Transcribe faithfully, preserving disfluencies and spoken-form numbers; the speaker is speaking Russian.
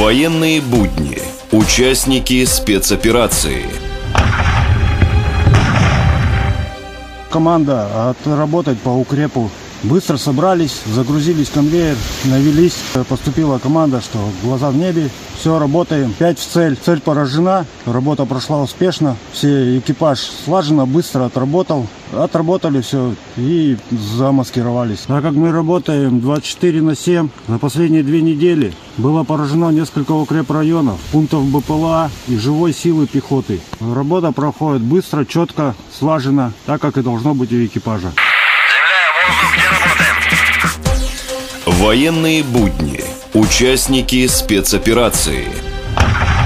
Военные будни. Участники спецоперации. Команда отработать по укрепу. Быстро собрались, загрузились в конвейер, навелись. Поступила команда, что глаза в небе. Все, работаем. Пять в цель. Цель поражена. Работа прошла успешно. Все, экипаж слаженно, быстро отработал. Отработали все и замаскировались. Так как мы работаем двадцать четыре на семь, за последние две недели было поражено несколько укрепрайонов, пунктов БПЛА и живой силы пехоты. Работа проходит быстро, четко, слаженно, так как и должно быть у экипажа. Военные будни. Участники спецоперации.